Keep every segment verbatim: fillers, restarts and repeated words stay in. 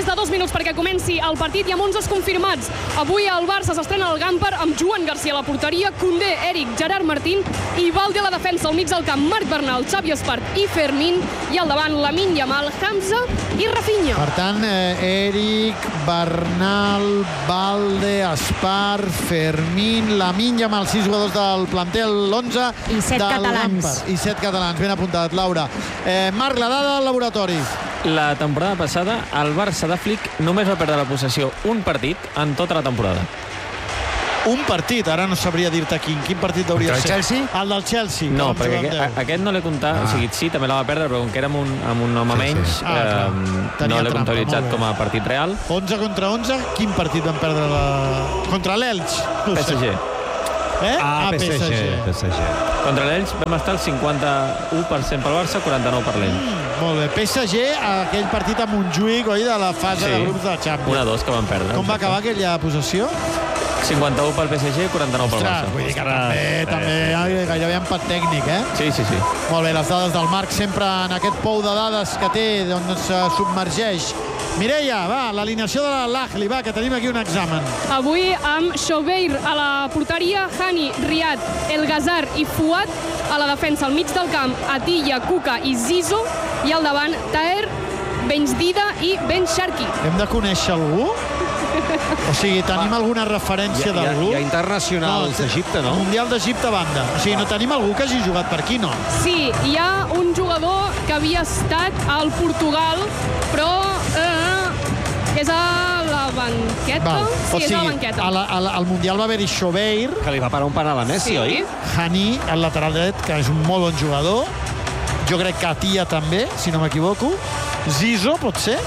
més de dos minuts perquè comenci el partit i amb onze confirmats. Avui el Barça s'estrena al Gamper amb Joan Garcia a la porteria, Koundé, Eric, Gerard Martín i Valde a la defensa, al mig del camp Marc Bernal, Xavi Espart i Fermín, i al davant Lamine Yamal, Hamza i Rafinha. Per tant, eh, Eric, Bernal, Valde, Espart, Fermín, Lamine Yamal, sis jugadors del plantel, l'onze I set del catalans. Gamper. I set catalans, ben apuntat, Laura. Eh, Marc, la dada del laboratori. La temporada passada, el Barça de Flick només va perdre la possessió un partit en tota la temporada. Un partit, ara no sabria dir-te quin. Quin partit hauria Contra el ser? Chelsea? El del Chelsea. No, que vam perquè jugar aquest, amb deu. aquest no l'he comptat, Ah. o sigui, sí, també la va perdre, però com que era amb un, amb un home Sí, sí. menys, Ah, clar. eh, Tenia no l'he trampa, comptabilitzat molt bé. com a partit real. onze contra onze, quin partit van perdre la... contra l'Elx? No ho P sé. S G. Eh? Ah, P S G. P S G. Contra l'Elx vam estar al cinquanta-u per cent pel Barça, quaranta-nou per l'Elx. Molt bé. P S G, aquell partit a Montjuïc, oi, de la fase Sí. de grups de Champions. un a dos que van perdre. Com va acabar aquella possessió? cinquanta-u pel P S G, quaranta-nou pel Ostres, Barça. vull dir que també, també gairebé empat tècnic, eh? Sí, sí, sí. Molt bé, les dades del Marc, sempre en aquest pou de dades que té, on se submergeix. Mireia, va, l'alineació de l'Ahli, va, que tenim aquí un examen. Avui amb Choubeir a la porteria, Hani, Riyad, El Ghazar i Fuad a la defensa, al mig del camp, Atilla, Kuka i Zizou, i al davant Taher, Benjdida i Ben Sharki. Hem de conèixer algú? O sigui, tenim alguna referència Hi ha, d'algú? hi ha internacionals d'Egipte, no? Mundial d'Egipte a banda. O sigui, no tenim algú que hagi jugat per aquí, no? Sí, hi ha un jugador que havia estat al Portugal, però eh, és a la banqueta. Val. Sí, O és a la sigui, banqueta. a la, a la, al Mundial va haver-hi Choubeir, Que li va parar un penal a Messi, Sí. oi? Hani, el lateral dret, que és un molt bon jugador. Jo crec que Atia també, si no m'equivoco. Zizou, pot ser?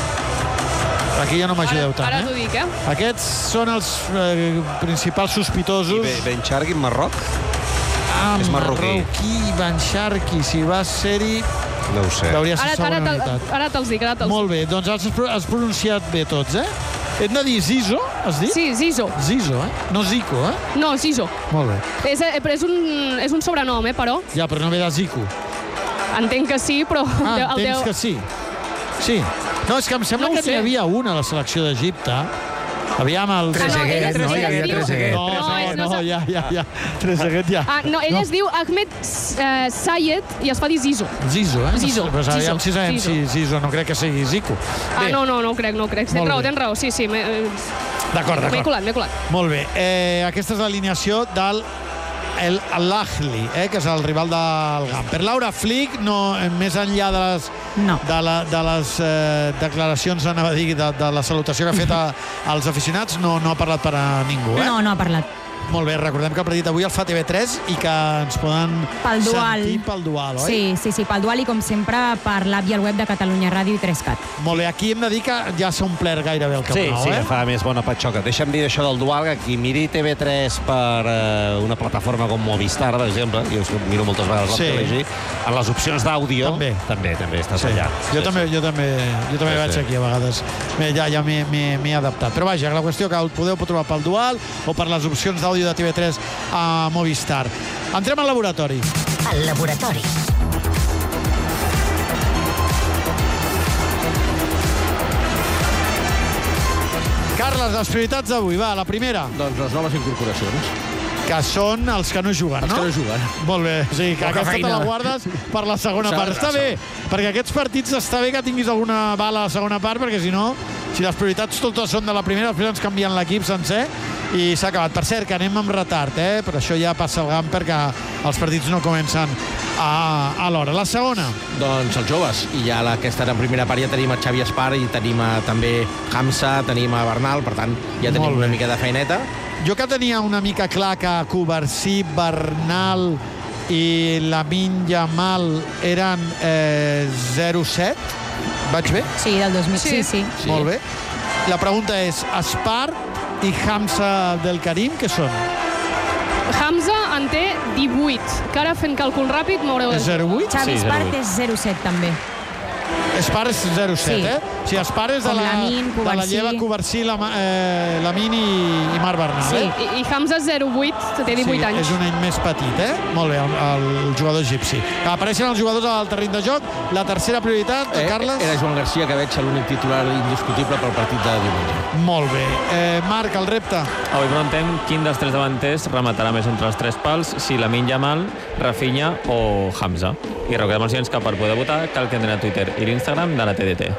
Aquí ja no m'ajudeu tant, Ara t'ho eh? dic, eh? Aquests són els eh, principals I sospitosos. Ben, ben Chargui, Marroc? Ah, és marroquí. Marroquí, Ben Sharki, si va ser-hi... No ho sé. Hauria Ara, ser ara, segona te'l- veritat. ara te'ls dic, ara te'ls dic. Molt bé, doncs has, pro- has pronunciat bé tots, eh? Hem de dir Zizou, has dit? Sí, Zizou. Zizou, eh? No Zico, eh? No, Zizou. Molt bé. És, eh, però és, un, és un sobrenom, eh, però. Ja, però no ve de Zico. Entenc que sí, però... Ah, el entens teu- que sí. Sí. No, és que em sembla No ho que n'hi sé. havia un a la selecció d'Egipte. Aviam el... Ah, no, ell es- no? ell Hi havia es diu- Trezeguet. No, No, no, és- no, no, ja, ja, ja. Trezeguet ja. Ah, no, ell No. es diu Ahmed eh, Sayed i es fa dir Zizou. Zizou, eh? Zizou, Pues aviam Zizou, si sabem Zizou. si Zizou, no crec que sigui Zico. Ah, Bé, no, no, no ho crec, no ho crec. Tens Molt raó, bé. tens raó. Sí, sí, m'he eh, D'acord, m'he d'acord. colat, m'he colat. Molt bé. Eh, aquesta és l'alineació del el Al-Ahli, eh, que és el rival del Gamper. Laura Flick, no, eh, més enllà de les, No. de la, de les eh, declaracions, anava a dir, de, de la salutació que ha fet a, als aficionats, no, no ha parlat per a ningú, eh? No, no ha parlat. Molt bé, recordem que el partit avui el fa T V tres i que ens poden Pel dual. sentir pel dual, oi? Sí, sí, sí, pel dual i com sempre per l'app i el web de Catalunya Ràdio i tres cat. Molt bé, aquí hem de dir que ja s'ha omplert gairebé el Camp Sí, Nou, sí, eh? fa més bona patxoca. Deixa'm dir això del dual, que qui miri T V tres per eh, una plataforma com Movistar, per exemple, jo miro moltes vegades Sí. la T V G, en les opcions d'àudio També. també, també estàs Sí. allà. Jo Sí, també, sí. jo també, jo també Sí, vaig sí. aquí a vegades. Bé, ja ja m'he- m'he m'he adaptat. Però vaja, la qüestió que el podeu trobar pel dual o per les opcions d'àudio de T V tres a Movistar. Entrem al laboratori. El laboratori. Carles, les prioritats d'avui, va, la primera, Doncs les noves incorporacions. que són els que no juguen, Els no? que no juguen. Molt bé, o sigui, que Poca aquesta te feina. la guardes per la segona S'ha de part. Està traçar. bé, perquè aquests partits està bé que tinguis alguna bala a la segona part, perquè si no, si les prioritats totes són de la primera, després ens canvien l'equip sencer i s'ha acabat. Per cert, que anem amb retard, eh? Per això ja passa el Gamper, que els partits no comencen a, a l'hora. La segona, Doncs els joves. I ja la, aquesta en primera part ja tenim a Xavi Espart i tenim a, també Hamza, tenim a Bernal, per tant, ja tenim Molt bé. una mica de feineta. jo que tenia una mica clar que Covarsí, Bernal i Lamine Yamal eren eh, zero set, vaig bé? Sí, del dos mil. Sí. Sí, sí. Sí. Molt bé. La pregunta és, Espart i Hamza del Karim, què són? Hamza en té divuit, que ara fent càlcul ràpid m'haureu de És dir. zero vuit? Xavi Sí, zero Espart vuit. és zero set també. Espar és zero set, Sí. eh? O sigui, Espar és de Com la, Lamin, de la Covarsí. Lleva, Covarsí, la, eh, Lamin i, i Marc Bernal, Sí. eh? I, i Hamza zero vuit, té divuit sí, anys. és un any més petit, eh? Molt bé, el, el jugador egipci. Apareixen els jugadors al terreny de joc. La tercera prioritat, Eh, Carles? Era Joan Garcia, que veig l'únic titular indiscutible pel partit de diumenge. Molt bé. Eh, Marc, el repte. Avui preguntem quin dels tres davanters rematarà més entre els tres pals, si Lamine Yamal, Rafinha o Hamza. I recordem els oients que per poder votar cal que entrin a Twitter i l'Instagram de la T D T.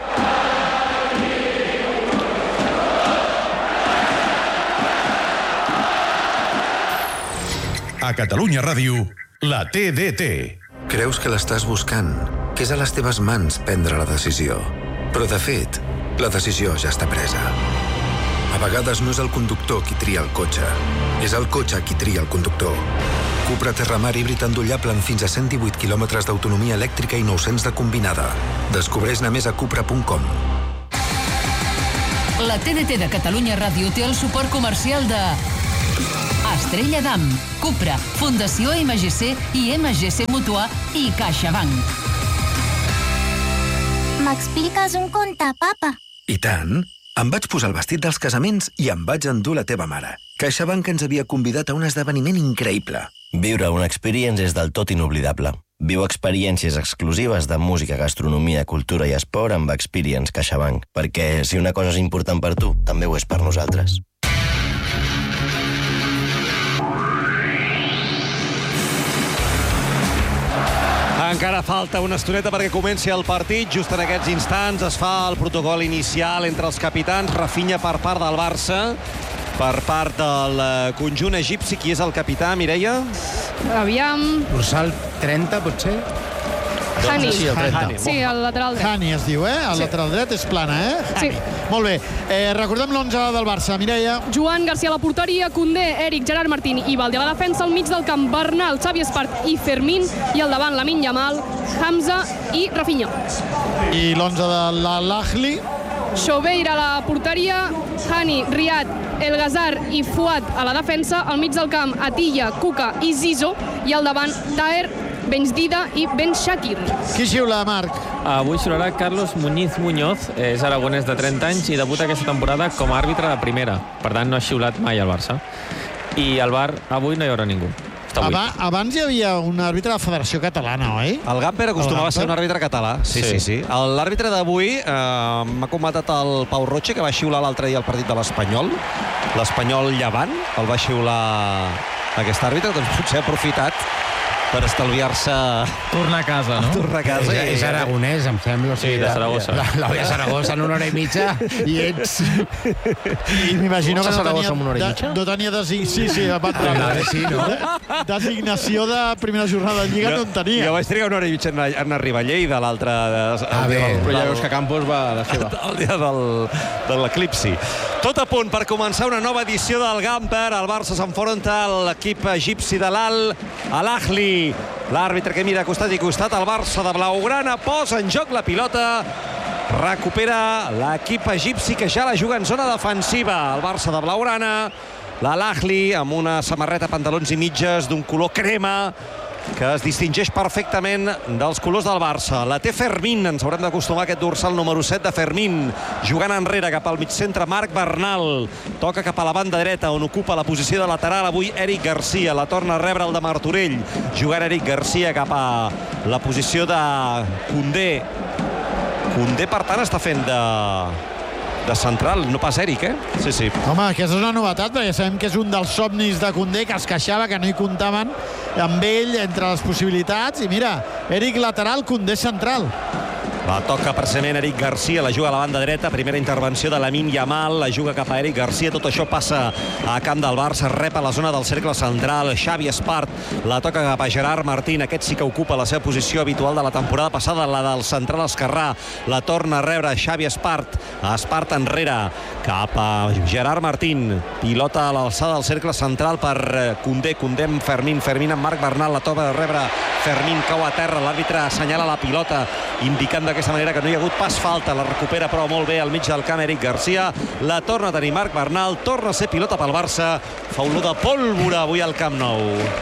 A Catalunya Ràdio, la T D T. Creus que l'estàs buscant, que és a les teves mans prendre la decisió. Però, de fet, la decisió ja està presa. A vegades no és el conductor qui tria el cotxe, és el cotxe qui tria el conductor. Cupra Terramar híbrid endollable amb fins a cent divuit quilòmetres d'autonomia elèctrica i nou-cents de combinada. Descobreix-ne més a cupra punt com. La T D T de Catalunya Ràdio té el suport comercial de Estrella Damm, Cupra, Fundació M G C i M G C Mutua i CaixaBank. M'expliques un conte, papa? I tant! Em vaig posar el vestit dels casaments i em vaig endur la teva mare. CaixaBank ens havia convidat a un esdeveniment increïble. Viure una experience és del tot inoblidable. Viu experiències exclusives de música, gastronomia, cultura i esport amb Experience CaixaBank. Perquè si una cosa és important per tu, també ho és per nosaltres. Encara falta una estoneta perquè comenci el partit. Just en aquests instants es fa el protocol inicial entre els capitans. Rafinha per part del Barça, per part del conjunt egipci. Qui és el capità, Mireia? Aviam... Dorsal trenta, potser? Hani. Sí, el trenta. Sí, el lateral dret. Hani es diu, eh? El Sí. lateral dret és plana, eh? Sí. Molt bé. Eh, recordem l'onze del Barça. Mireia. Joan Garcia a la porteria, Koundé, Eric, Gerard Martín i Valde a la defensa, al mig del camp Bernal, Xavi Espart i Fermín, i al davant Lamine Yamal, Hamza i Rafinha. I l'onze de l'Al-Ahly. Choubeir a la porteria, Hani, Riyad, El Ghazar i Fuad a la defensa, al mig del camp Atilla, Kuka i Zizou, i al davant Taher, Benzdida i Ben Shakir. Qui xiula, Marc? Avui xiularà Carlos Muñiz Muñoz, és aragonès de trenta anys i debuta aquesta temporada com a àrbitre de primera. Per tant, no ha xiulat mai al Barça. I al bar avui no hi haurà ningú. Està buit. Aba- Abans hi havia un àrbitre de la Federació Catalana, oi? El Gamper acostumava a ser un àrbitre català. Sí, sí, sí. L'àrbitre d'avui eh, m'ha comentat el Pau Roche, que va xiular l'altre dia el partit de l'Espanyol. L'Espanyol Llevant el va xiular aquest àrbitre, doncs potser ha aprofitat per estalviar-se... Tornar a casa, no? Tornar a casa. És, és aragonès, em sembla. Sí, de Saragossa. La, la de Saragossa en una hora i mitja i ets... I m'imagino que no Saragossa tenia, amb una hora i de, mitja? no tenia desi... Sí, sí, va Ah, sí, no? designació de primera jornada de Lliga no en tenia. Jo vaig trigar una hora i mitja en, en arribar a Lleida, l'altre... Ah, bé, del- però ja del- veus que Campos va a la seva. El dia del, de l'eclipsi. Tot a punt per començar una nova edició del Gamper. El Barça s'enfronta a l'equip egipci de l'Al Al-Ahly. L'àrbitre que mira a costat i costat, el Barça de Blaugrana posa en joc la pilota. Recupera l'equip egipci que ja la juga en zona defensiva. El Barça de Blaugrana, l'Al-Ahly amb una samarreta, pantalons i mitges d'un color crema que es distingeix perfectament dels colors del Barça. La té Fermín, ens haurem d'acostumar a aquest dorsal número set de Fermín, jugant enrere cap al migcentre Marc Bernal, toca cap a la banda dreta on ocupa la posició de lateral avui Eric Garcia, la torna a rebre el de Martorell, jugant Eric Garcia cap a la posició de Koundé. Koundé, per tant, està fent de... de central, no pas Eric, eh? Sí, sí. Home, aquesta és una novetat, perquè sabem que és un dels somnis de Koundé, que es queixava que no hi comptaven amb ell entre les possibilitats. I mira, Eric lateral, Koundé central. La toca precisament Eric Garcia, la juga a la banda dreta, primera intervenció de Lamine Yamal, la juga cap a Eric Garcia, tot això passa a camp del Barça, rep a la zona del cercle central, Xavi Espart, la toca cap a Gerard Martín, aquest sí que ocupa la seva posició habitual de la temporada passada, la del central esquerrà, la torna a rebre Xavi Espart, Espart enrere, cap a Gerard Martín, pilota a l'alçada del cercle central per Koundé, Koundé amb Fermín, Fermín amb Marc Bernal, la toca a rebre Fermín, cau a terra, l'àrbitre assenyala la pilota, indicant d'aquesta manera que no hi ha hagut pas falta, la recupera però molt bé al mig del camp Eric Garcia, la torna a tenir Marc Bernal, torna a ser pilota pel Barça, fa olor de pólvora avui al Camp Nou.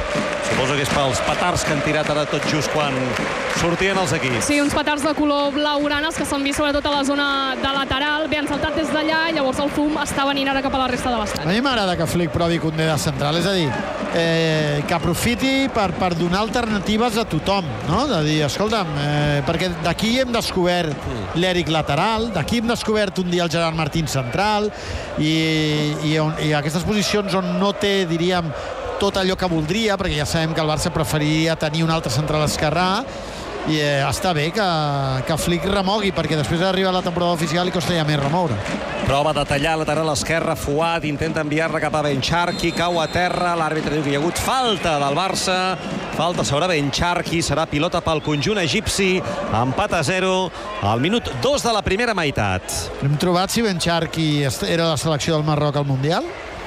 Suposo que és pels petards que han tirat ara tot just quan sortien els equips. Sí, uns petards de color blaugranes que s'han vist sobretot a la zona de lateral. Bé, han saltat des d'allà i llavors el fum està venint ara cap a la resta de A l'estadi. mi m'agrada que Flick provi Koundé de central, és a dir, eh, que aprofiti per, per donar alternatives a tothom, no? De dir, escolta'm, eh, perquè d'aquí hem descobert l'Eric lateral, d'aquí hem descobert un dia el Gerard Martín central, i, i, on, i aquestes posicions on no té, diríem, tot allò que voldria, perquè ja sabem que el Barça preferiria tenir un altre central esquerrà, i eh, està bé que, que Flick remogui, perquè després d'arribar a la temporada oficial li costa ja més remoure. Prova de tallar lateral esquerra, Fuad intenta enviar-la cap a Ben Charki, cau a terra, l'àrbitre diu que hi ha hagut falta del Barça, falta sobre Ben Charki, serà pilota pel conjunt egipci, empat a zero al minut dos de la primera meitat. Hem trobat si Ben Charki era la selecció del Marroc al Mundial?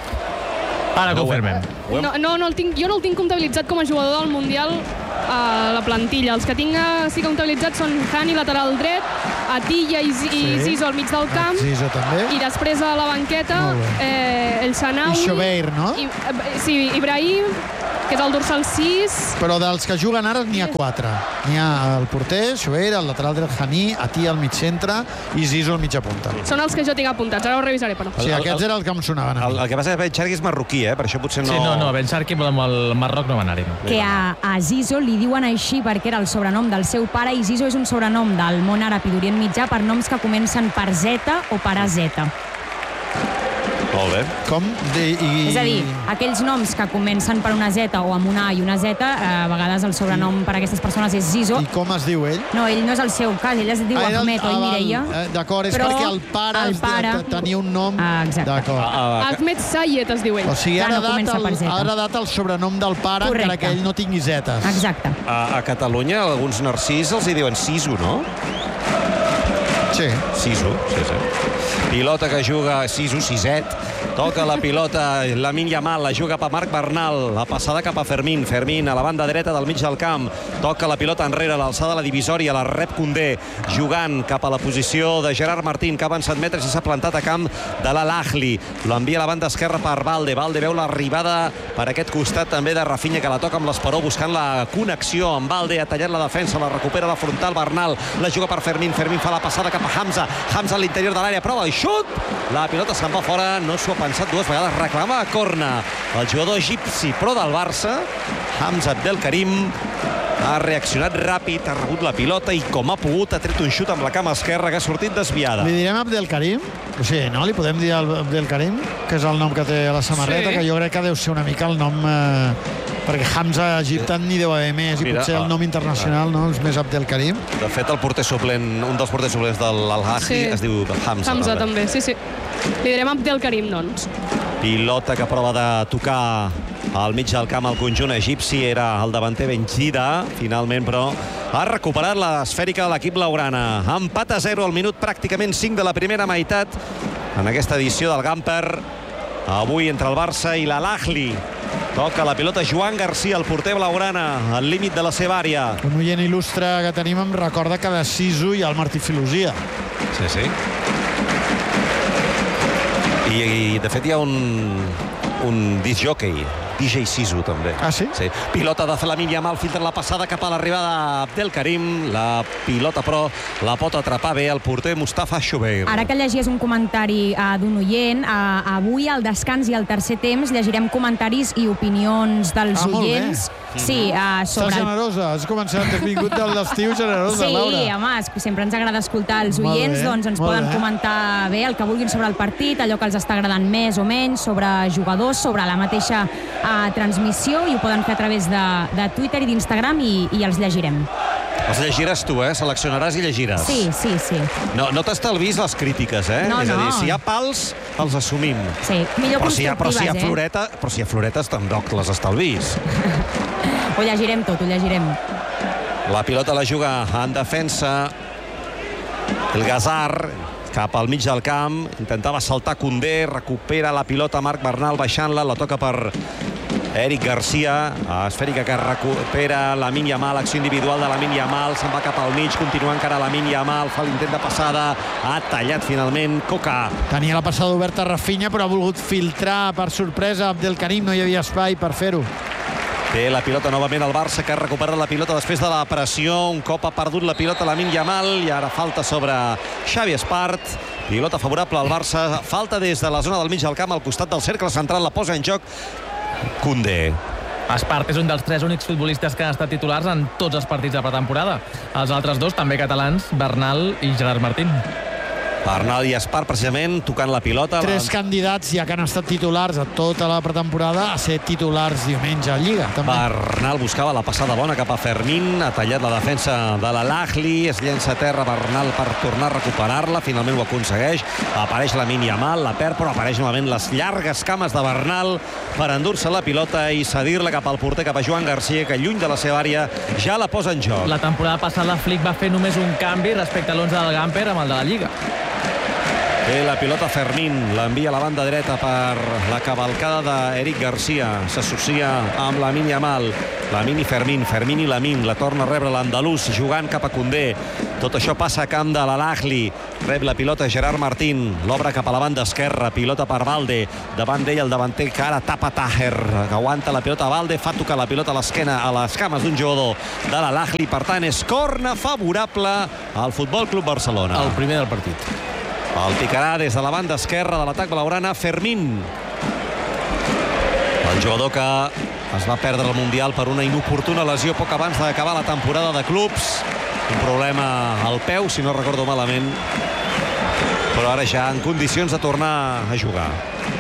Ara no confirmem. No, no, no el tinc, jo no el tinc comptabilitzat com a jugador del Mundial a la plantilla. Els que tinc sí comptabilitzats són Hani, lateral dret, Atilla i, i Sí. Zizou al mig del camp, Zizou també. i després a la banqueta eh, el Shanawi, I Chobeir, no? I, eh, sí, Ibrahim, que és el dorsal sis. Però dels que juguen ara n'hi ha quatre. N'hi ha el porter, Chobeir, el lateral dret Hani, Atilla al mig centre i Zizou al mitja punta. Són els que jo tinc apuntats, ara ho revisaré, però. Sí, aquests eren els que em sonaven. a mi. El, el que passa és que Ben Charki és marroquí, eh? Per això potser no... Sí, no, no, Ben Charki amb el Marroc no va anar-hi. No. Que a, a Zizou li diuen així perquè era el sobrenom del seu pare, i Zizou és un sobrenom del món àrab i d'Orient Mitjà per noms que comencen per Z o per A Z. Molt bé. Com? De, i... És a dir, aquells noms que comencen per una Z o amb una A i una Z, eh, a vegades el sobrenom per a aquestes persones és Zizou. I com es diu ell? No, ell no és el seu cas, ell es diu Ah, era el- Ahmed, oi, ah, val. Mireia? Eh, D'acord, és Però perquè el pare, el es- pare- tenia un nom... Ah, exacte. D'acord. Ah, Ahmed Sayed es diu ell. O sigui, ha Clar, no heredat, comença per el, Z. ha heredat el sobrenom del pare, Correcte. encara que ell no tingui zetes. Exacte. A, a Catalunya, alguns narcís els hi diuen Sisu, no? Sí. Sisu, sí, sí. Pilota que juga Sisu, siset. Toca la pilota Lamine Yamal, la juga cap a Marc Bernal, la passada cap a Fermín. Fermín a la banda dreta del mig del camp. Toca la pilota enrere, l'alçada de la divisòria, la rep Koundé, jugant cap a la posició de Gerard Martín, que ha avançat metres i s'ha plantat a camp de l'Al-Ahly. L'envia a la banda esquerra per Valde. Valde veu l'arribada per aquest costat també de Rafinha, que la toca amb l'esperó, buscant la connexió amb Valde. Ha tallat la defensa, la recupera la frontal Bernal, la juga per Fermín. Fermín fa la passada cap a Hamza. Hamza a l'interior de l'àrea, prova el xut. La pilota se'n va fora, no s'ho ha pensat dues vegades. Reclama a corna el jugador egipci, però del Barça, Hamza Abdelkarim, ha reaccionat ràpid, ha rebut la pilota i com ha pogut ha tret un xut amb la cama esquerra que ha sortit desviada. Li direm Abdelkarim? O sigui, no? Li podem dir Abdelkarim, que és el nom que té a la samarreta, Sí. que jo crec que deu ser una mica el nom... Eh, perquè Hamza a Egipte n'hi deu haver més, i Mira, potser el ah, nom internacional no és més Abdelkarim. De fet, el porter suplent, un dels porters suplents de l'Al-Ahly Sí. es diu Hamza. Hamza també. també, sí, sí. Li direm Abdelkarim, doncs. Pilota que prova de tocar al mig del camp al conjunt egipci, era el davanter Benchida, finalment, però ha recuperat l'esfèrica de l'equip blaugrana. Empat a zero al minut, pràcticament cinc de la primera meitat en aquesta edició del Gamper, avui entre el Barça i l'Al-Ahly. Toca la pilota Joan Garcia, el porter blaugrana, al límit de la seva àrea. Un oient il·lustre que tenim em recorda que de Sisu hi ha el Martí Filosia. Sí, sí. I, i de fet hi ha un, un disc jockey, D J Sisu, també. Ah, sí? Sí. Pilota de Lamine Yamal, filtra la passada cap a l'arribada d'Abdelkarim. La pilota, però, la pot atrapar bé el porter Mustafa Chobeir. Ara que llegies un comentari uh, d'un oient, uh, avui al descans i al tercer temps llegirem comentaris i opinions dels Ah, molt bé. oients. Sí, uh, Estàs sobre... el- generosa, has començat, has vingut de l'estiu generosa, Sí, Laura. home, és que sempre ens agrada escoltar els Molt oients, bé, doncs ens molt poden bé. comentar bé el que vulguin sobre el partit, allò que els està agradant més o menys, sobre jugadors, sobre la mateixa uh, transmissió, i ho poden fer a través de, de Twitter i d'Instagram, i, i els llegirem. Els llegiràs tu, eh? Seleccionaràs i llegiràs. Sí, sí, sí. No, no t'estalvis les crítiques, eh? No, És a dir, no. si hi ha pals, els assumim. Sí, millor Però si hi ha, però si hi ha constructives, eh? floreta, però si hi ha floretes, tampoc les estalvis. Ho llegirem tot, ho llegirem. La pilota la juga en defensa el Gazar cap al mig del camp, intentava saltar Koundé, recupera la pilota Marc Bernal baixant-la, la toca per Eric Garcia, esfèrica que recupera Lamine Yamal, acció individual de Lamine Yamal, se'n va cap al mig, continua encara Lamine Yamal, fa l'intent de passada, ha tallat finalment Coca. Tenia la passada oberta a Rafinha, però ha volgut filtrar per sorpresa Abdelkarim, no hi havia espai per fer-ho. Té la pilota novament el Barça, que ha recuperat la pilota després de la pressió. Un cop ha perdut la pilota Lamine Yamal i ara falta sobre Xavi Espart. Pilota favorable al Barça. Falta des de la zona del mig del camp, al costat del cercle central. La posa en joc Koundé. Espart és un dels tres únics futbolistes que han estat titulars en tots els partits de pretemporada. Els altres dos, també catalans, Bernal i Gerard Martín. Bernal i Espart, precisament, tocant la pilota. Tres la... candidats, ja que han estat titulars a tota la pretemporada, a ser titulars diumenge a Lliga. També. Bernal buscava la passada bona cap a Fermín, ha tallat la defensa de l'Al-Ahly, es llença a terra Bernal per tornar a recuperar-la, finalment ho aconsegueix, apareix Lamine Yamal, la perd, però apareix novament les llargues cames de Bernal per endur-se la pilota i cedir-la cap al porter, cap a Joan Garcia, que lluny de la seva àrea ja la posa en joc. La temporada passada Flick va fer només un canvi respecte a l'onze del Gamper amb el de la Lliga. Té la pilota Fermín, l'envia a la banda dreta per la cavalcada d'Eric Garcia. S'associa amb Lamine Yamal. Lamine i Fermín, Fermín i Lamine. La torna a rebre l'andalús, jugant cap a Koundé. Tot això passa a camp de l'Al-Ahly. Rep la pilota Gerard Martín. L'obre cap a la banda esquerra. Pilota per Valde. Davant d'ell el davanter que ara tapa Taher. Que aguanta la pilota Valde. Fa tocar la pilota a l'esquena, a les cames d'un jugador de l'Al-Ahly. Per tant, és corna favorable al Futbol Club Barcelona. El primer del partit. El picarà des de la banda esquerra de l'atac blaugrana Fermín. El jugador que es va perdre el Mundial per una inoportuna lesió poc abans d'acabar la temporada de clubs. Un problema al peu, si no recordo malament. Però ara ja en condicions de tornar a jugar.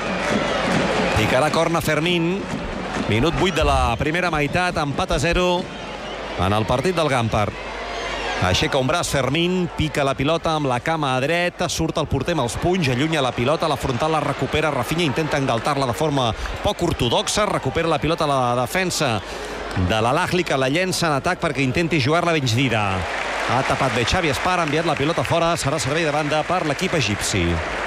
Picarà corna Fermín. Minut vuit de la primera meitat, empat a zero en el partit del Gamper. Aixeca un braç Fermín, pica la pilota amb la cama a dreta, surt el porter amb els punys, allunya la pilota, la frontal la recupera, Rafinha intenta engaltar-la de forma poc ortodoxa, recupera la pilota a la defensa de l'Al-Ahly, que la llença en atac perquè intenti jugar-la ben gira. Ha tapat bé Xavi Espart, ha enviat la pilota fora, serà servei de banda per l'equip egipci.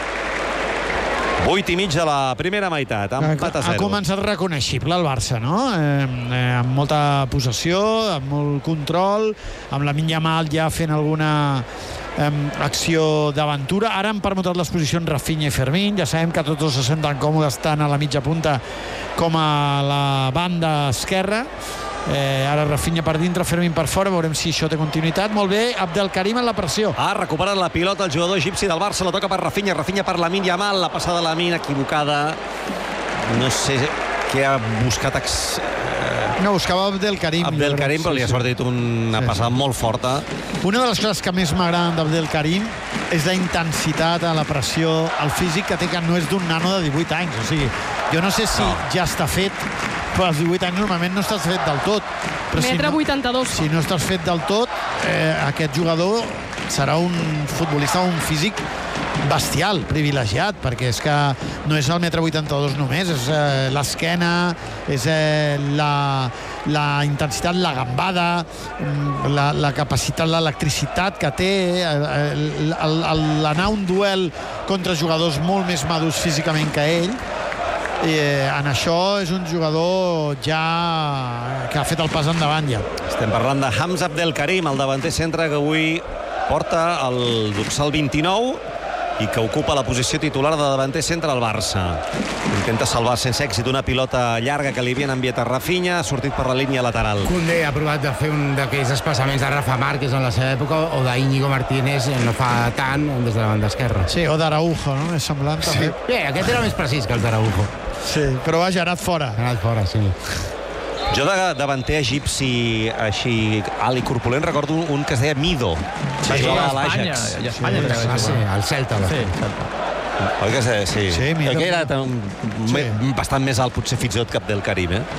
vuit i mig de la primera meitat, empat a zero. Ha començat reconeixible el Barça, no? Eh, eh, amb molta possessió, amb molt control, amb Lamine Yamal ja fent alguna eh, acció d'aventura. Ara han permutat les posicions Rafinha i Fermín. Ja sabem que tots dos se senten còmodes tant a la mitja punta com a la banda esquerra. Eh, ara Rafinha per dintre, Fermín per fora, veurem si això té continuïtat. Molt bé, Abdelkarim en la pressió. Ha recuperat la pilota el jugador egipci del Barça, la toca per Rafinha, Rafinha per Lamine Yamal, la passada de Lamine equivocada. No sé què ha buscat ex... No, buscava Abdelkarim. Abdelkarim, però li ha sortit una sí, passada sí. molt forta. Una de les coses que més m'agraden d'Abdelkarim és la intensitat a la pressió, el físic que té, que no és d'un nano de divuit anys. O sigui, jo no sé si no. ja està fet, però als divuit anys normalment no estàs fet del tot. Però Metre si no, vuitanta-dos. Si no estàs fet del tot, eh, aquest jugador serà un futbolista, un físic bestial, privilegiat, perquè és que no és el metre vuitanta-dos només, és eh, l'esquena, és eh, la, la intensitat, la gambada, la, la capacitat, l'electricitat que té, eh, l'anar a un duel contra jugadors molt més madurs físicament que ell. I, eh, en això és un jugador ja que ha fet el pas endavant ja. Estem parlant de Hamza Abdelkarim, el davanter centre que avui porta el dorsal vint-i-nou i que ocupa la posició titular de davanter centre al Barça. Intenta salvar sense èxit una pilota llarga que li havien enviat a Rafinha, ha sortit per la línia lateral. Koundé ha provat de fer un d'aquells espassaments de Rafa Márquez en la seva època, o d'Íñigo Martínez no fa tant des de la banda esquerra. Sí, o d'Araujo, no? És semblant sí. també. Bé, aquest era més precís que el d'Araujo. Sí, però vaja, ha anat fora. Ha anat fora, sí. Jo de davanter egipci així alt i corpulent recordo un que es deia Mido. Sí, sí, a l'Ajax. I a Espanya. Sí, ah, sí, al Celta. Sí, Celta. Oi que sí? Sí, sí Mido. Que era tan, sí. bastant més alt, potser fins i tot que Abdelkarim, eh?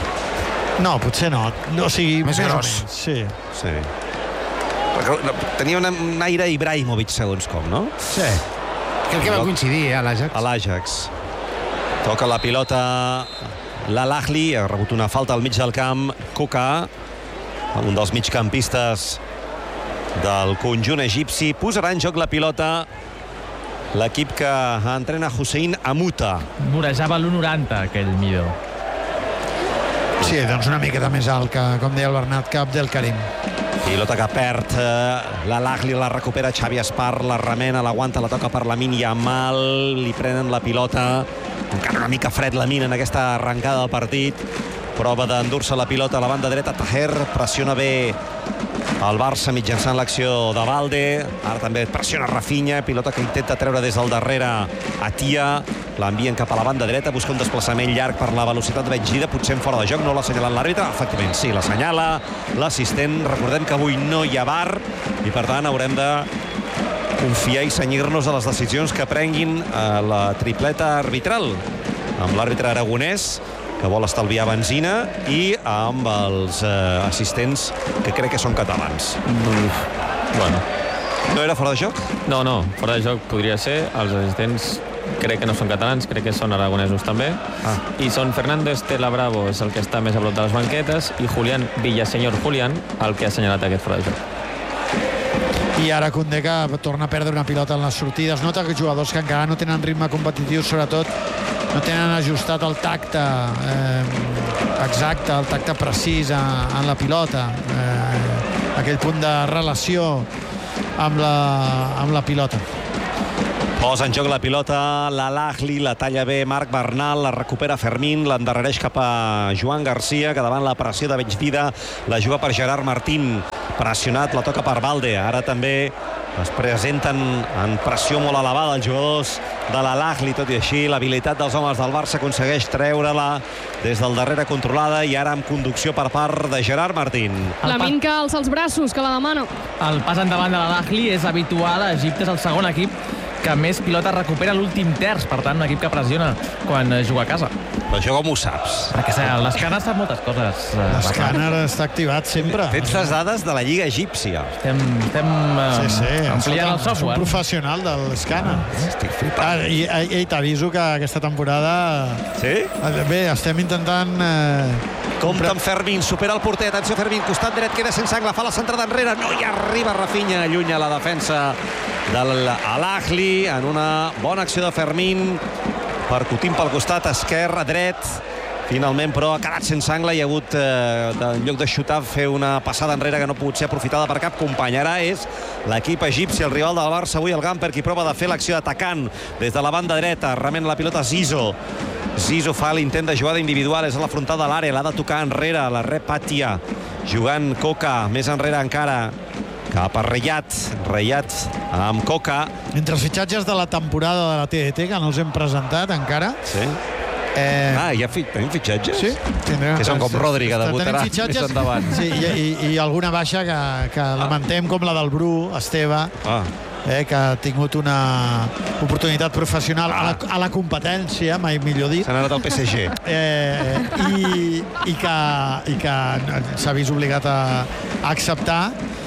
No, potser no. O sigui, més gros. Sí. Sí. Tenia un, un aire Ibrahimovic, segons com, no? Sí. Crec que va coincidir, eh, a l'Ajax. A l'Ajax. Toca la pilota l'Al-Ahly, ha rebut una falta al mig del camp, Koka, un dels migcampistes del conjunt egipci. Posarà en joc la pilota l'equip que entrena Hussein Amuta. Vorejava l'u noranta, aquell Mido. Sí, doncs una miqueta més alt, que, com deia el Bernat, que Abdelkarim. Pilota que perd, l'Al-Ahly la recupera Xavi Espart, la remena, l'aguanta, la toca per Lamine Yamal, li prenen la pilota, encara una mica fred Lamine en aquesta arrencada del partit, prova d'endur-se la pilota a la banda dreta. Taher pressiona bé el Barça mitjançant l'acció de Valde. Ara també pressiona Rafinha, pilota que intenta treure des del darrere Atia. L'envien cap a la banda dreta, busca un desplaçament llarg per la velocitat vencida, potser en fora de joc, no l'ha assenyalat l'àrbitre. Efectivament, sí, l'assenyala l'assistent. Recordem que avui no hi ha V A R i, per tant, haurem de confiar i cenyir-nos a les decisions que prenguin a la tripleta arbitral, amb l'àrbitre aragonès, que vol estalviar benzina, i amb els eh, assistents, que crec que són catalans. Uf, bueno. No era fora de joc? No, no, fora de joc podria ser. Els assistents crec que no són catalans, crec que són aragonesos també. Ah. I són Fernando Estela Bravo, és el que està més a prop de les banquetes, i Julián Villaseñor Julián, el que ha assenyalat aquest fora de joc. I ara Koundé, que torna a perdre una pilota en les sortides. Nota que jugadors que encara no tenen ritme competitiu, sobretot no tenen ajustat el tacte eh, exacte, el tacte precís en la pilota, eh, aquell punt de relació amb la, amb la pilota. Posa en joc la pilota l'Al-Ahly, la talla bé Marc Bernal, la recupera Fermín, l'endarrereix cap a Joan Garcia, que davant la pressió de Benchvida la juga per Gerard Martín. Pressionat, la toca per Valde. Ara també es presenten en pressió molt elevada els jugadors de l'Al-Ahly. Tot i així, l'habilitat dels homes del Barça aconsegueix treure-la des del darrere controlada, i ara amb conducció per part de Gerard Martín. Lamin que alça els braços, que la demana. El pas endavant de l'Al-Ahly és habitual. Egipte és el segon equip que més pilota recupera l'últim terç, per tant, un equip que pressiona quan juga a casa. Però això com ho saps? Perquè l'escàner sap moltes coses. L'escàner està activat sempre. Tens les dades de la Lliga Egípcia. Estem, estem sí, sí, ampliant el software. És un professional de l'escàner. Estic flipant. I, i, i t'aviso que aquesta temporada... Sí? Bé, estem intentant... Eh, Compte amb Fermín, supera el porter. Atenció, Fermín, costat dret, queda sense angle, fa la centrada enrere, no hi arriba Rafinha, allunya la defensa de l'Al-Ahly en una bona acció de Fermín, percutint pel costat esquerre, dret. Finalment, però, ha quedat sense angle i ha hagut, eh, de, en lloc de xutar, fer una passada enrere que no ha pogut ser aprofitada per cap company. Ara és l'equip egipci, el rival del Barça, avui el Gamper, qui prova de fer l'acció atacant des de la banda dreta. Remena la pilota Zizou. Zizou fa l'intent de jugada individual, és a la frontal de l'àrea, l'ha de tocar enrere, la rep Atia, jugant Coca, més enrere encara, cap a Reyat, Reyat amb Coca. Entre els fitxatges de la temporada de la T D T, que no els hem presentat encara. Sí. Eh... Ah, ja fi, tenim fitxatges? Sí. Tindrem, que són com Rodri, que debutarà més endavant. Sí, i, i, i alguna baixa que, que ah. lamentem, com la del Bru, Esteve, ah. eh, que ha tingut una oportunitat professional ah. a, la, a la competència, mai millor dit. S'ha anat al P S G. Eh, i, i que, i que s'ha vist obligat a, a acceptar.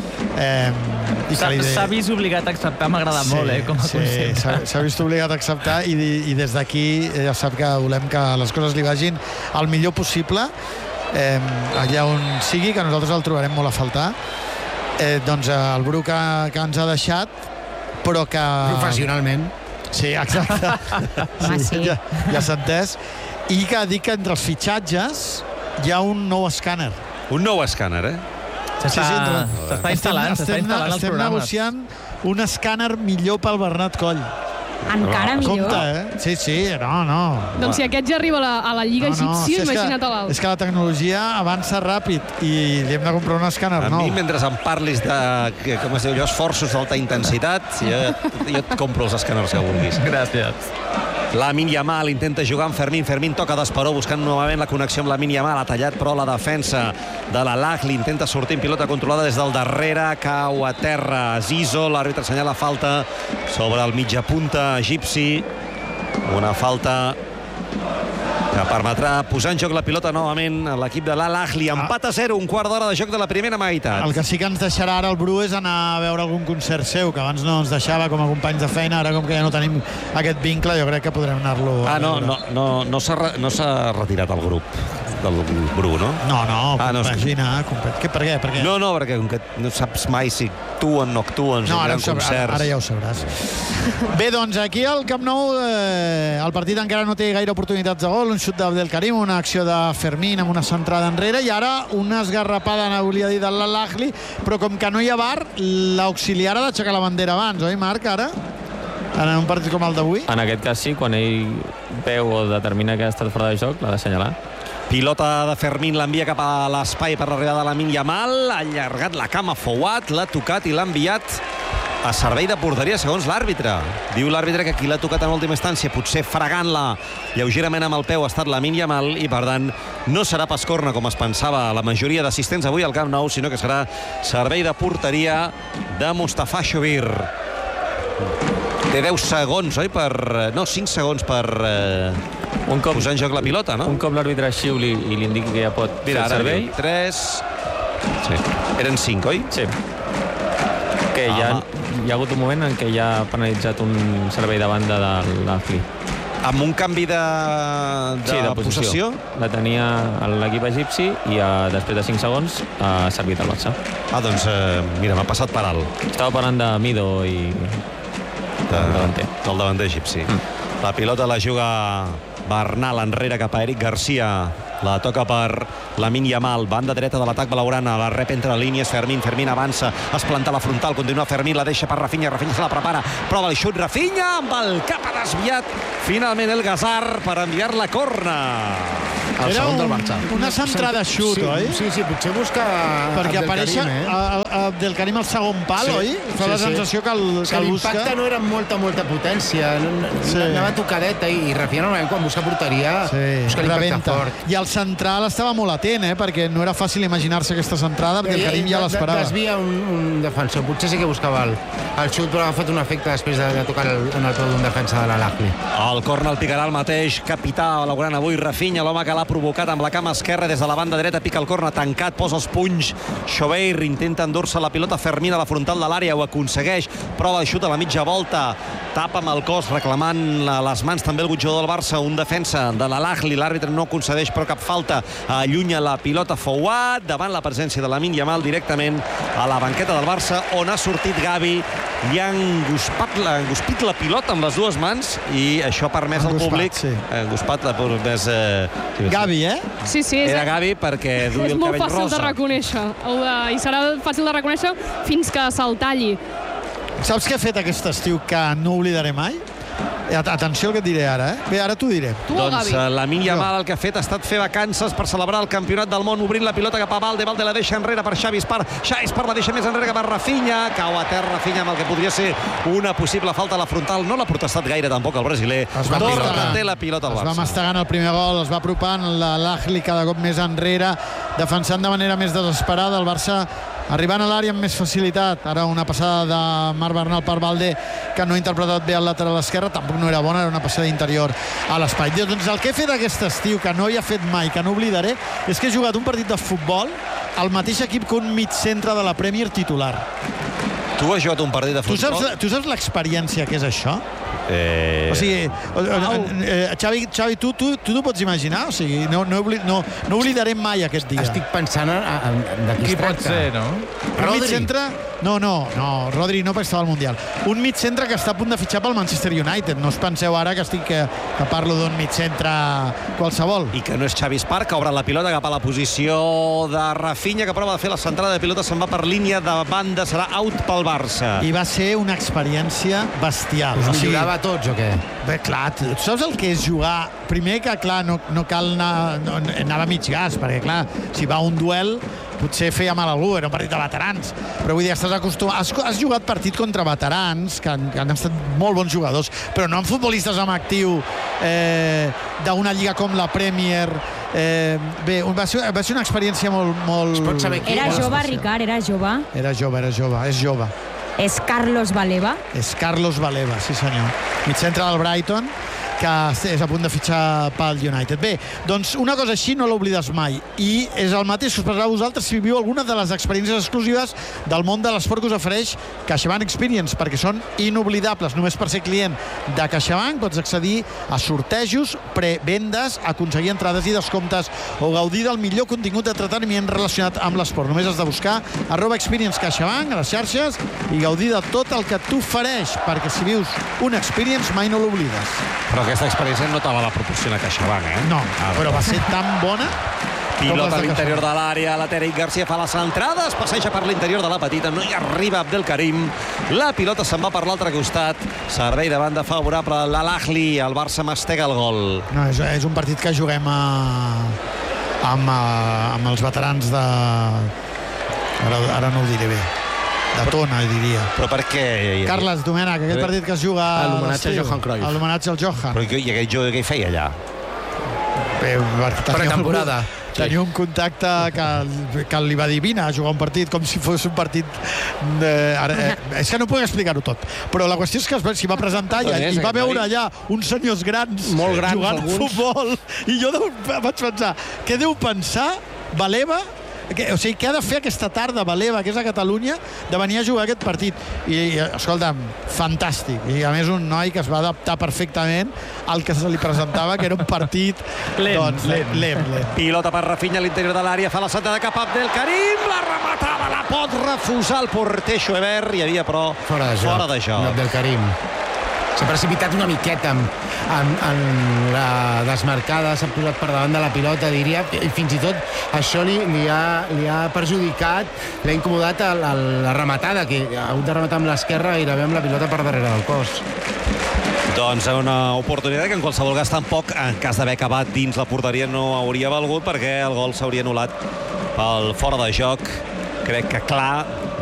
Eh, S'ha vist obligat a acceptar, m'agrada sí, molt, eh, com a sí, concepte. S'ha vist obligat a acceptar i, i des d'aquí ja sap que volem que les coses li vagin el millor possible, eh, allà on sigui, que nosaltres el trobarem molt a faltar. Eh, doncs el Bru que, que ens ha deixat, però que... Professionalment. Sí, exacte. sí, sí. Ja, ja s'ha entès. I que dic que entre els fitxatges hi ha un nou escàner. Un nou escàner, eh? S'està sí, sí, instal·lant, s'està instal·lant els estem programes. negociant un escàner millor pel Bernat Coll. Encara millor. Compte, eh? Sí, sí, no, no. Doncs si aquest ja arriba a la, a la Lliga no, no. Egípcia, sí, imagina't a l'alt. És que la tecnologia avança ràpid i li hem de comprar un escàner a nou. A mi, mentre em parlis de, com es diu allò, esforços d'alta intensitat, jo, jo et compro els escàners que vulguis. Gràcies. Lamine Yamal intenta jugar amb Fermín. Fermín toca d'esperó, buscant novament la connexió amb Lamine Yamal. Ha tallat, però, la defensa de l'Al-Ahly. Intenta sortir en pilota controlada des del darrere. Cau a terra Zizou. L'àrbitre assenyala falta sobre el mitjapunta egipci. Una falta que permetrà posar en joc la pilota novament a l'equip de l'Al-Ahly. Empat a zero, un quart d'hora de joc de la primera meitat. El que sí que ens deixarà ara el Bru és anar a veure algun concert seu, que abans no ens deixava com a companys de feina. Ara, com que ja no tenim aquest vincle, jo crec que podrem anar-lo a Ah, no, veure. no, no, no s'ha no s'ha retirat el grup del Bru, no? No, no, ah, no compagina. Què, per què? Per què? No, no, perquè com que no saps mai si actuen, no actuen, no, ara, concerts. ara, ara ja ho sabràs. Bé, doncs aquí al Camp Nou eh, el partit encara no té gaire oportunitats de gol. Un xut d'Abdelkarim, una acció de Fermín amb una centrada enrere i ara una esgarrapada, no volia dir, de l'Al-Ahly, però com que no hi ha V A R, l'auxiliar ha d'aixecar la bandera abans, oi, Marc, ara? En un partit com el d'avui? En aquest cas sí, quan ell veu o determina que ha estat fora de joc, l'ha d'assenyalar. Pilota de Fermín, l'envia cap a l'espai per l'arribada de Lamine Yamal. Ha allargat la cama Fouad, l'ha tocat i l'ha enviat a servei de porteria, segons l'àrbitre. Diu l'àrbitre que qui l'ha tocat en última instància, potser fregant-la lleugerament amb el peu, ha estat Lamine Yamal, i per tant no serà pas corna, com es pensava la majoria d'assistents avui al Camp Nou, sinó que serà servei de porteria de Mustafa Shobir. Té deu segons, oi? Per... No, cinc segons per eh, un cop, posar en joc la pilota, no? Un cop l'àrbitre xiuli i li indiqui que ja pot Mira, fer servei. tres... Sí. Eren cinc, oi? Sí. Que hi ha, hi ha hagut un moment en què ja ha penalitzat un servei de banda de l'Afli. Amb un canvi de, de, sí, de possessió? La tenia l'equip egipci i uh, després de cinc segons ha servit el Barça. Ah, doncs, eh, mira, m'ha passat per alt. Estava parlant de Mido i... De, del davanter. Del davanter egipci. Mm. La pilota la juga Bernal enrere cap a Eric Garcia. La toca per Lamine Yamal, banda dreta de l'atac blaugrana, la rep entre línies, Fermín, Fermín avança, es planta la frontal, continua Fermín, la deixa per Rafinha, Rafinha se la prepara, prova el xut, Rafinha, amb el cap ha desviat, finalment el Gazar per enviar-la a corna. El Era segon del Barça. Un, una centrada xut, sí, oi? Sí, sí, potser busca perquè apareix eh? Abdelkarim al segon pal, sí, oi? Fa sí, la sensació sí. que el, que el busca. L'impacte no era amb molta, molta potència. Sí. Anava tocadeta i Rafinha normalment quan busca porteria sí. busca l'impacte fort. I el central estava molt atent, eh? Perquè no era fàcil imaginar-se aquesta centrada, perquè el Karim ja l'esperava. Desvia un, un defensor. Potser sí que buscava el, el xut, però ha agafat un efecte després de, de tocar el, en el peu d'un defensa de l'Al-Ahly. El corna el picarà el mateix capità blaugrana avui, Rafinha, l'home que l'ha provocat amb la cama esquerra des de la banda dreta, pica el corna tancat, posa els punys, Xobeir intenta endur-se la pilota, Fermín a la frontal de l'àrea, ho aconsegueix, prova el xut a la mitja volta, tapa amb el cos, reclamant les mans també el jugador del Barça, un defensa de l'Al-Ahly, l'àrbitre no concedeix però cap falta, allunya la pilota Fouad, davant la presència de Lamine Yamal directament a la banqueta del Barça, on ha sortit Gavi, li ha enguspat la, enguspit la pilota amb les dues mans i això ha permès al públic sí. enguspat la més eh, Gavi, eh? Sí, sí. És, Era Gavi perquè duia el cabell rosa. És molt fàcil de reconèixer. I serà fàcil de reconèixer fins que se'l talli. Saps què ha fet aquest estiu que no oblidaré mai? Atenció al que et diré ara, eh? Bé, ara t'ho diré. Tu, doncs Lamine Yamal el que ha fet ha estat fer vacances per celebrar el campionat del món, obrint la pilota cap a Valde, Valde la deixa enrere per Xavi Espart, Xavi Espart la deixa més enrere cap a Rafinha, cau a terra Rafinha amb el que podria ser una possible falta a la frontal, no l'ha protestat gaire tampoc el brasiler, torna té la pilota al Barça. Es va mastegant el primer gol, es va apropant l'Al-Ahly cada cop més enrere, defensant de manera més desesperada, el Barça arribant a l'àrea amb més facilitat. Ara una passada de Marc Bernal per Valde que no ha interpretat bé el lateral esquerre, tampoc no era bona, era una passada interior a l'espai. Doncs el que he fet aquest estiu, que no hi ha fet mai, que no oblidaré, és que he jugat un partit de futbol al mateix equip que un mig centre de la Premier titular. Tu has jugat un partit de futbol? Tu saps, tu saps l'experiència que és això? Eh... O sigui, eh, Xavi, Xavi tu, tu, tu t'ho pots imaginar? O sigui, no, no, obli, no, no oblidarem mai aquest dia. Estic pensant en, en, en de qui, qui pot ser, no? Un mig centre... No, no, no, Rodri no perquè estava al Mundial. Un mig centre que està a punt de fitxar pel Manchester United. No us penseu ara que estic que, que parlo d'un mig centre qualsevol. I que no és Xavi Espart, que obre la pilota cap a la posició de Rafinha, que prova de fer la centrada de pilota, se'n va per línia de banda, serà out pel Barça. I va ser una experiència bestial. Us millorava a tots o què? Bé, clar, tu saps el que és jugar? Primer que, clar, no, no cal anar, no, anar a mig gas, perquè, clar, si va un duel potser feia mal a algú, era un partit de veterans, però vull dir, estàs acostumat, has, has jugat partit contra veterans que han, que han estat molt bons jugadors, però no amb futbolistes amb actiu eh, d'una lliga com la Premier. Eh, bé, va ser, va ser una experiència molt... molt... Es pot saber qui? Era jove, Ricard, era jove. Era jove, era jove, és jove. És Carlos Baleba. És Carlos Baleba, sí senyor. Mig centre del Brighton, que és a punt de fitxar pel United. Bé, doncs una cosa així no l'oblides mai. I és el mateix que us passarà a vosaltres si viviu alguna de les experiències exclusives del món de l'esport que us ofereix CaixaBank Experience, perquè són inoblidables. Només per ser client de CaixaBank pots accedir a sortejos, prevendes, aconseguir entrades i descomptes o gaudir del millor contingut d'entreteniment relacionat amb l'esport. Només has de buscar arroba Experience CaixaBank a les xarxes i gaudir de tot el que t'ofereix, perquè si vius una experience mai no l'oblides. Però aquesta experiència no te la va proporcionar CaixaBank, eh? No, ah, però va ser tan bona. Pilota a l'interior de l'àrea, la Eric Garcia fa les entrades, passeja per l'interior de la petita, no hi arriba Abdelkarim, la pilota se'n va per l'altre costat, servei de banda favorable a l'Al-Ahly, el Barça mastega el gol. No, és, és un partit que juguem a... amb, uh, amb els veterans de... Ara, ara no ho diré bé. De Tona, diria. Però per què? Carles Domènech, aquest partit que es juga... A l'homenatge a Johan Cruyff. A l'homenatge al Johan. Però i aquell jugador què hi feia allà? Bé, Pretemporada. Tenia un contacte que, que li va dir vine a jugar un partit com si fos un partit eh, ara, eh, és que no puc explicar-ho tot, però la qüestió és que s'hi va presentar i, i va veure allà uns senyors grans, molt grans jugant alguns. a futbol i jo deu, vaig pensar, què deu pensar Baleva? Que, o sigui, què ha de fer aquesta tarda Baleva, que és a Catalunya, de venir a jugar aquest partit? I, i escolta'm, fantàstic. I a més un noi que es va adaptar perfectament al que se li presentava, que era un partit lent, doncs, lent, lent, lent. Pilota per Rafinha a l'interior de l'àrea, fa la sentada cap Abdelkarim, la rematada, la pot refusar el porter Schoeber, hi havia però fora de joc. Fora de joc. Abdelkarim s'ha precipitat una miqueta en, en, en la desmarcada, s'ha posat per davant de la pilota, diria, i fins i tot això li, li, ha, li ha perjudicat, l'ha incomodat a la, la rematada, que ha hagut de rematar amb l'esquerra gairebé amb la pilota per darrere del cos. Doncs una oportunitat que en qualsevol cas tampoc, en cas d'haver acabat dins la porteria, no hauria valgut, perquè el gol s'hauria anul·lat pel fora de joc. Crec que clar,